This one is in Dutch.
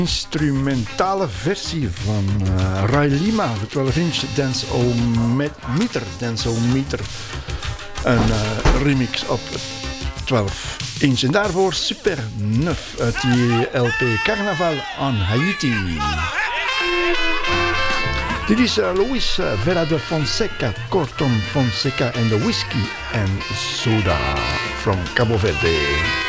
Instrumentale versie van Ray Lima, de 12-inch Dance-O-Meter. Een remix op 12-inch. En daarvoor Super Neuf uit die LP Carnaval aan Haiti. Dit is Luis Vera de Fonseca, Corton Fonseca en de Whisky and Soda from Cabo Verde.